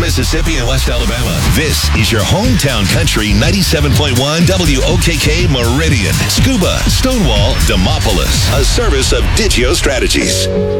Mississippi, and West Alabama. This is your hometown country 97.1 WOKK Meridian. Scuba, Stonewall, Demopolis. A service of Digio Strategies.